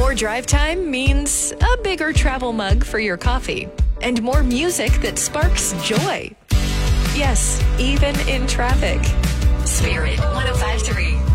More drive time means a bigger travel mug for your coffee and more music that sparks joy. Yes, even in traffic. Spirit 105.3.